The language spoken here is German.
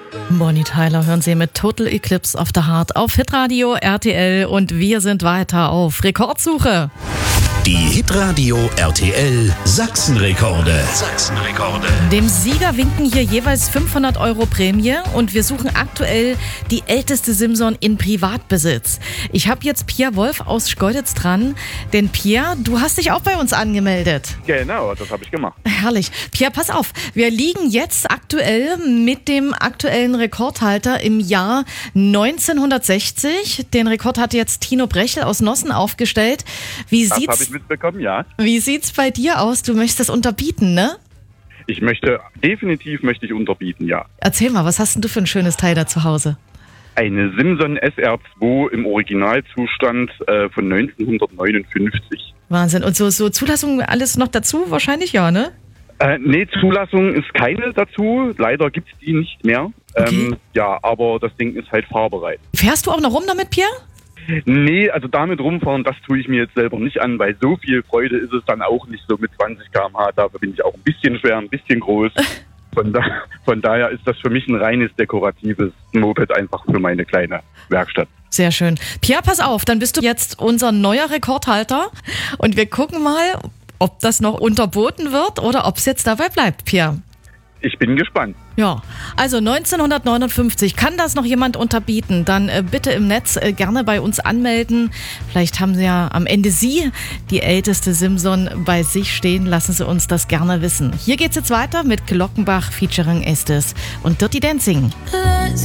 Bonnie Tyler hören Sie mit Total Eclipse of the Heart auf Hitradio RTL und wir sind weiter auf Rekordsuche. Die Hitradio RTL Sachsenrekorde. Dem Sieger winken hier jeweils 500 € Prämie und wir suchen aktuell die älteste Simson in Privatbesitz. Ich habe jetzt Pierre Wolf aus Schkeuditz dran, denn Pierre, du hast dich auch bei uns angemeldet. Genau, das habe ich gemacht. Herrlich. Pierre, pass auf, wir liegen jetzt aktuell mit dem aktuellen Rekordhalter im Jahr 1960. Den Rekord hat jetzt Tino Brechel aus Nossen aufgestellt. Das habe ich mitbekommen, ja. Wie sieht's bei dir aus? Du möchtest das unterbieten, ne? Definitiv möchte ich unterbieten, ja. Erzähl mal, was hast denn du für ein schönes Teil da zu Hause? Eine Simson SR2 im Originalzustand von 1959. Wahnsinn. Und so Zulassung alles noch dazu? Wahrscheinlich ja, ne? Nee, Zulassung ist keine dazu. Leider gibt's die nicht mehr. Okay. Ja, aber das Ding ist halt fahrbereit. Fährst du auch noch rum damit, Pierre? Nee, also damit rumfahren, das tue ich mir jetzt selber nicht an, weil so viel Freude ist es dann auch nicht so mit 20 km/h. Dafür bin ich auch ein bisschen schwer, ein bisschen groß. Von daher ist das für mich ein reines dekoratives Moped einfach für meine kleine Werkstatt. Sehr schön. Pierre, pass auf, dann bist du jetzt unser neuer Rekordhalter und wir gucken mal, ob das noch unterboten wird oder ob es jetzt dabei bleibt, Pierre. Ich bin gespannt. Ja, also 1959, kann das noch jemand unterbieten? Dann bitte im Netz gerne bei uns anmelden. Vielleicht haben Sie ja am Ende Sie die älteste Simson bei sich stehen. Lassen Sie uns das gerne wissen. Hier geht's jetzt weiter mit Glockenbach featuring Estes und Dirty Dancing. Let's